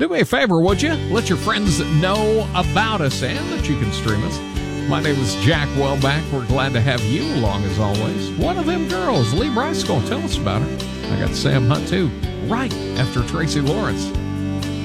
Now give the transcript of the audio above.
Do me a favor, would you? Let your friends know about us and that you can stream us. My name is Jack Welback. We're glad to have you along as always. One of them girls, Lee Bryce, going to tell us about her. I got Sam Hunt, too, right after Tracy Lawrence.